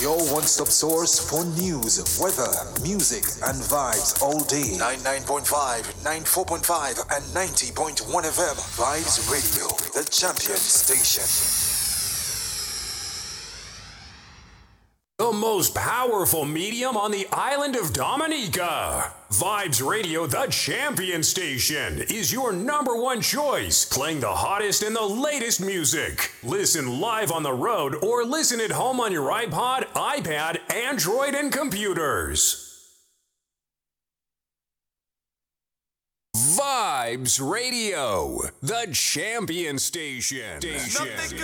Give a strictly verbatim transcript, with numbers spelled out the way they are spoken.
Your one-stop source for news, weather, music, and vibes all day. ninety-nine point five, ninety-four point five, and ninety point one F M. Vibes Radio, the champion station. The most powerful medium on the island of Dominica. Vibes Radio, the champion station, is your number one choice, playing the hottest and the latest music. Listen live on the road or listen at home on your iPod, iPad, Android, and computers. Vibes Radio, the champion station. station.